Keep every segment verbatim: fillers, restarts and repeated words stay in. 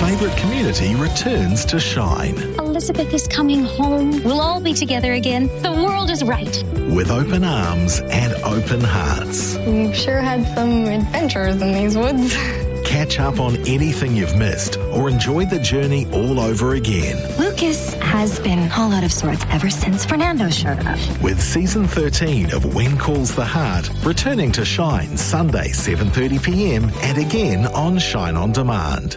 favourite community returns to shine. Elizabeth is coming home. We'll all be together again. The world is right. With open arms and open hearts. We've sure had some adventures in these woods. Catch up on anything you've missed or enjoy the journey all over again. Lucas has been all out of sorts ever since Fernando showed up. With season thirteen of When Calls the Heart returning to Shine Sunday seven thirty p m and again on Shine On Demand.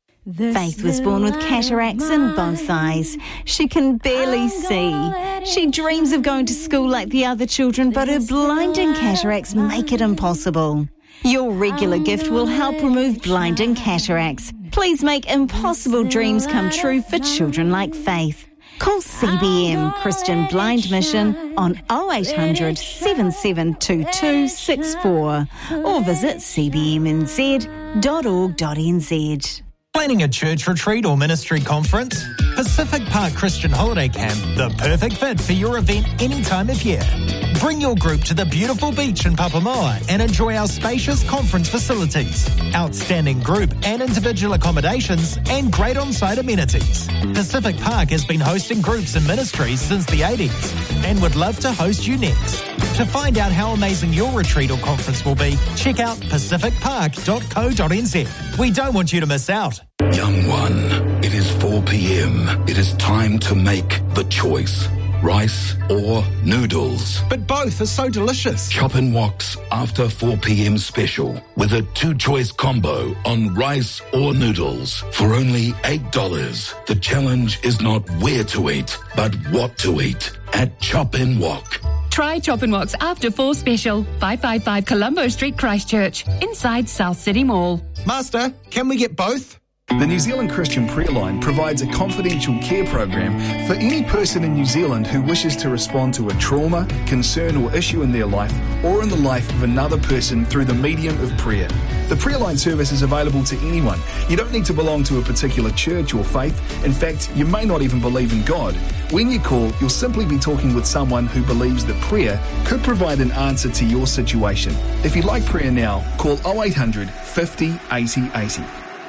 Faith was born with cataracts in both eyes. She can barely see. She dreams of going to school like the other children, but her blinding cataracts make it impossible. Your regular gift will help remove blinding cataracts. Please make impossible dreams come true for children like Faith. Call C B M Christian Blind Mission on oh eight hundred, seven seven two two six four or visit c b m n z dot org dot n z. Planning a church retreat or ministry conference? Pacific Park Christian Holiday Camp, the perfect fit for your event any time of year. Bring your group to the beautiful beach in Papamoa and enjoy our spacious conference facilities, outstanding group and individual accommodations, and great on-site amenities. Pacific Park has been hosting groups and ministries since the eighties and would love to host you next. To find out how amazing your retreat or conference will be, check out pacific park dot co dot n z. We don't want you to miss out. Young one, it is four p m. It is time to make the choice. Rice or noodles. But both are so delicious. Chop and Wok's after four p m special with a two-choice combo on rice or noodles for only eight dollars. The challenge is not where to eat, but what to eat at Chop and Wok. Try Chop and Wok's After Four Special, five fifty-five Colombo Street, Christchurch, inside South City Mall. Master, can we get both? The New Zealand Christian Prayer Line provides a confidential care program for any person in New Zealand who wishes to respond to a trauma, concern or issue in their life or in the life of another person through the medium of prayer. The Prayer Line service is available to anyone. You don't need to belong to a particular church or faith. In fact, you may not even believe in God. When you call, you'll simply be talking with someone who believes that prayer could provide an answer to your situation. If you'd like prayer now, call oh eight hundred, fifty, eighty, eighty.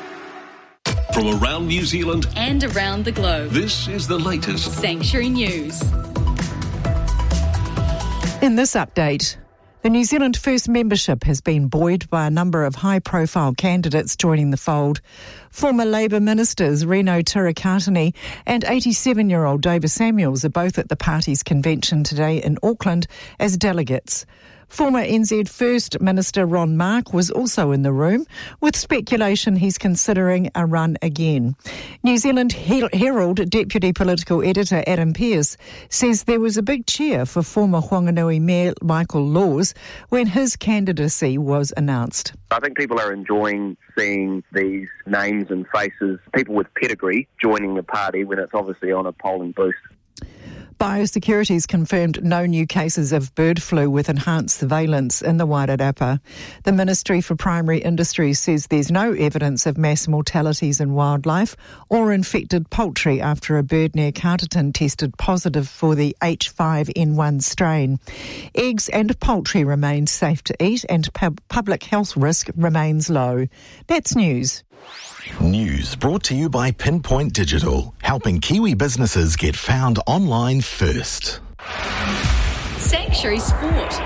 From around New Zealand and around the globe, this is the latest Sanctuary News. In this update, the New Zealand First membership has been buoyed by a number of high-profile candidates joining the fold. Former Labour ministers Reno Tirakatini and eighty-seven-year-old David Samuels are both at the party's convention today in Auckland as delegates. Former N Z First Minister Ron Mark was also in the room, with speculation he's considering a run again. New Zealand Herald Deputy Political Editor Adam Pearce says there was a big cheer for former Whanganui Mayor Michael Laws when his candidacy was announced. I think people are enjoying seeing these names and faces, people with pedigree, joining the party when it's obviously on a polling boost. Biosecurity's confirmed no new cases of bird flu with enhanced surveillance in the Wairarapa. The Ministry for Primary Industries says there's no evidence of mass mortalities in wildlife or infected poultry after a bird near Carterton tested positive for the H five N one strain. Eggs and poultry remain safe to eat and pub- public health risk remains low. That's news. News brought to you by Pinpoint Digital, helping Kiwi businesses get found online first. Sanctuary Sport.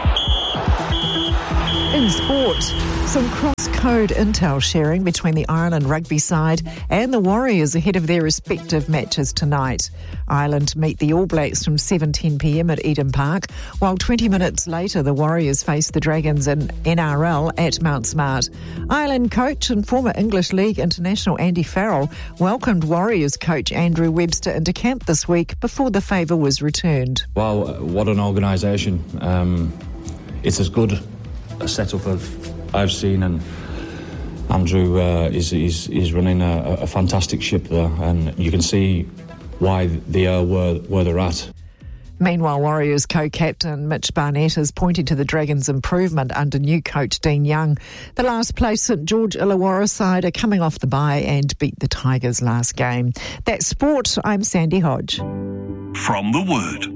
In sport, some cross-code intel sharing between the Ireland rugby side and the Warriors ahead of their respective matches tonight. Ireland meet the All Blacks from seven ten p m at Eden Park, while twenty minutes later the Warriors face the Dragons in N R L at Mount Smart. Ireland coach and former English League international Andy Farrell welcomed Warriors coach Andrew Webster into camp this week before the favour was returned. Wow, what an organisation. Um, it's as good a setup of I've seen, and Andrew uh, is, is is running a, a fantastic ship there, and you can see why they are where, where they're at. Meanwhile, Warriors co-captain Mitch Barnett is pointing to the Dragons' improvement under new coach Dean Young. The last place St George Illawarra side are coming off the bye and beat the Tigers last game. That's sport. I'm Sandy Hodge. From the Word.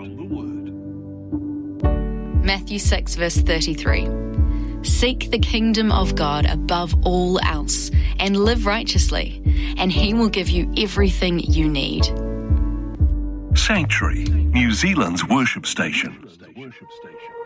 Matthew six verse thirty-three. Seek the kingdom of God above all else and live righteously, and He will give you everything you need. Sanctuary, New Zealand's worship station.